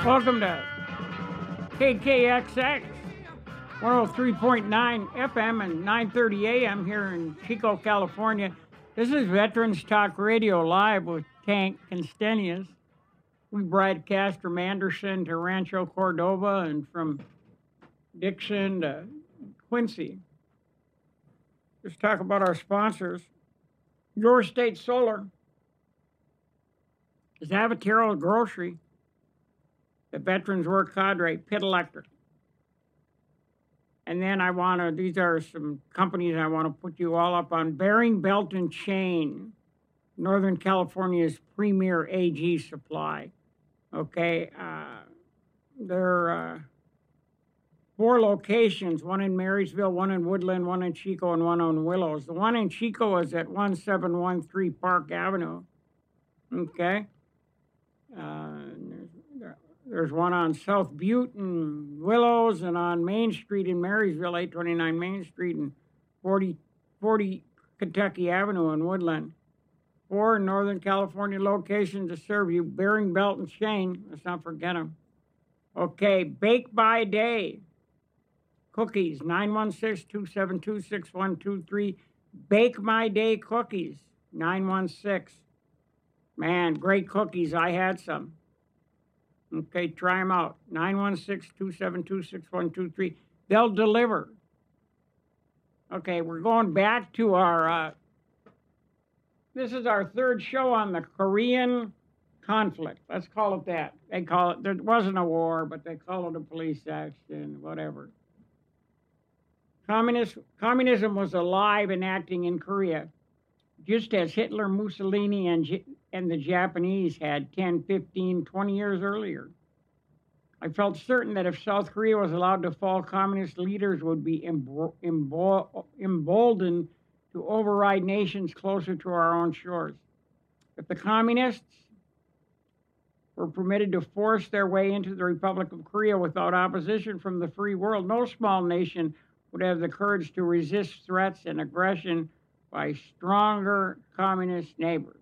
Welcome to KKXX 103.9 FM and 9:30 AM here in Chico, California. This is Veterans Talk Radio Live with Tank Constenius. We broadcast from Anderson to Rancho Cordova and from Dixon to Quincy. Let's talk about our sponsors. Your State Solar, Zavatero Grocery, the Veterans Work Cadre, Pitt Electric. And then these are some companies I want to put you all up on. Bearing Belt and Chain, Northern California's premier AG supply. Okay, there are 4 locations, one in Marysville, one in Woodland, one in Chico, and one on Willows. The one in Chico is at 1713 Park Avenue. Okay. There's one on South Butte and Willows, and on Main Street in Marysville, 829 Main Street, and 40 Kentucky Avenue in Woodland. 4 Northern California locations to serve you. Bearing Belt and Chain, let's not forget them. Okay, Bake by Day. Cookies, 916-272-6123. Bake My Day Cookies, 916. Man, great cookies. I had some. Okay, try them out. 916-272-6123. They'll deliver. Okay, we're going back to our, this is our 3rd show on the Korean conflict. Let's call it that. They call it, there wasn't a war, but they call it a police action, whatever. Communism was alive and acting in Korea, just as Hitler, Mussolini, and the Japanese had 10, 15, 20 years earlier. I felt certain that if South Korea was allowed to fall, communist leaders would be emboldened to override nations closer to our own shores. If the communists were permitted to force their way into the Republic of Korea without opposition from the free world, no small nation would have the courage to resist threats and aggression by stronger communist neighbors.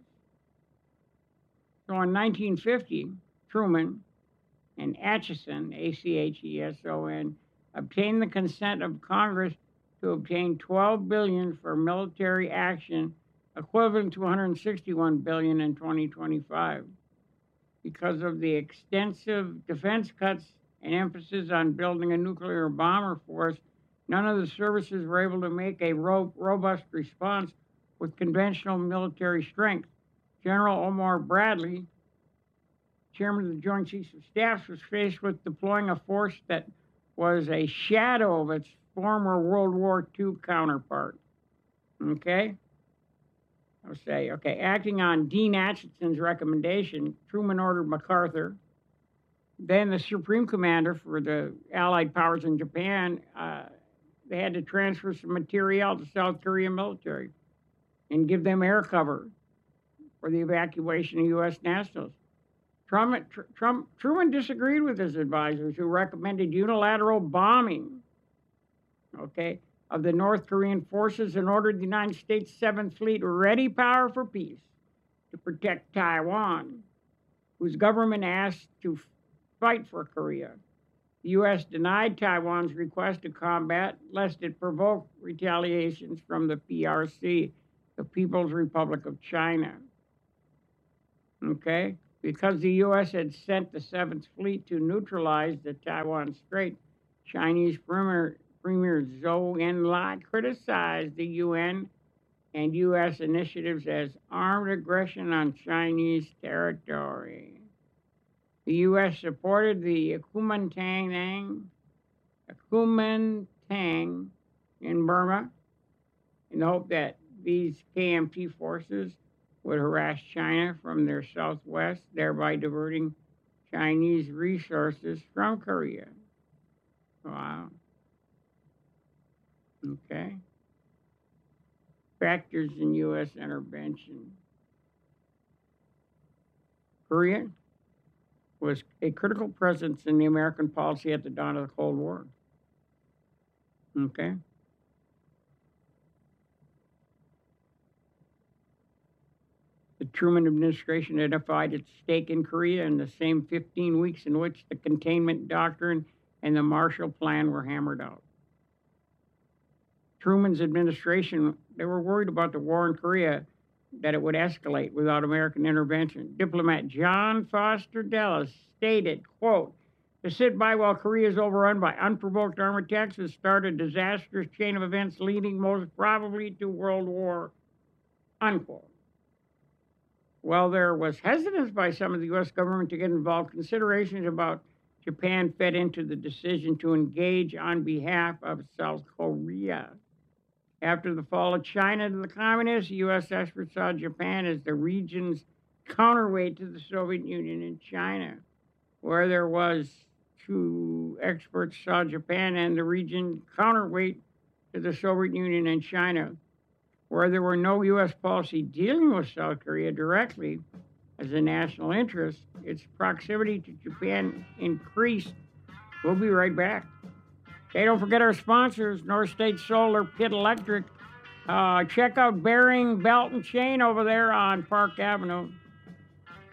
So in 1950, Truman and Acheson, Acheson, obtained the consent of Congress to obtain $12 billion for military action, equivalent to $161 billion in 2025. Because of the extensive defense cuts and emphasis on building a nuclear bomber force, none of the services were able to make a robust response with conventional military strength. General Omar Bradley, chairman of the Joint Chiefs of Staff, was faced with deploying a force that was a shadow of its former World War II counterpart. Okay? Acting on Dean Acheson's recommendation, Truman ordered MacArthur, then the Supreme Commander for the Allied powers in Japan, they had to transfer some material to South Korean military and give them air cover for the evacuation of U.S. nationals. Truman disagreed with his advisors, who recommended unilateral bombing, of the North Korean forces, and ordered the United States 7th Fleet, ready power for peace, to protect Taiwan, whose government asked to fight for Korea. The U.S. denied Taiwan's request to combat, lest it provoke retaliations from the PRC, the People's Republic of China. Okay? Because the U.S. had sent the 7th Fleet to neutralize the Taiwan Strait, Chinese Premier Zhou Enlai criticized the UN and U.S. initiatives as armed aggression on Chinese territory. The U.S. supported the Kuomintang in Burma in the hope that these KMT forces would harass China from their southwest, thereby diverting Chinese resources from Korea. Wow. Okay. Factors in U.S. intervention. Korea was a critical presence in the American policy at the dawn of the Cold War. Okay? The Truman administration identified its stake in Korea in the same 15 weeks in which the containment doctrine and the Marshall Plan were hammered out. Truman's administration, they were worried about the war in Korea, that it would escalate without American intervention. Diplomat John Foster Dulles stated, quote, "To sit by while Korea is overrun by unprovoked armed attacks has started a disastrous chain of events leading most probably to world war," unquote. While there was hesitance by some of the U.S. government to get involved, considerations about Japan fed into the decision to engage on behalf of South Korea. After the fall of China to the communists, U.S. experts saw Japan as the region's counterweight to the Soviet Union and China. Where there was two experts saw Japan and the region counterweight to the Soviet Union and China. Where there were no U.S. policy dealing with South Korea directly as a national interest, its proximity to Japan increased. We'll be right back. Hey, don't forget our sponsors, North State Solar, Pitt Electric. Check out Bearing Belt and Chain over there on Park Avenue.